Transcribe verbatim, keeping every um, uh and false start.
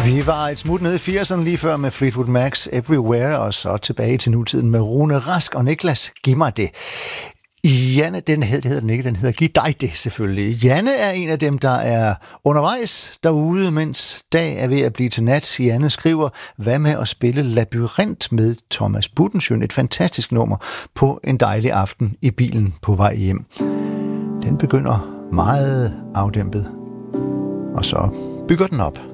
Vi var et smut nede i firserne lige før med Fleetwood Macs Everywhere, og så tilbage til nutiden med Rune Rask og Niklas. Giv mig det. Janne, den hedder, det hedder den ikke, den hedder Giv dig det selvfølgelig. Janne er en af dem, der er undervejs derude, mens dag er ved at blive til nat. Janne skriver, hvad med at spille Labyrint med Thomas Buttenschøn, et fantastisk nummer på en dejlig aften i bilen på vej hjem. Den begynder meget afdæmpet, og så bygger den op.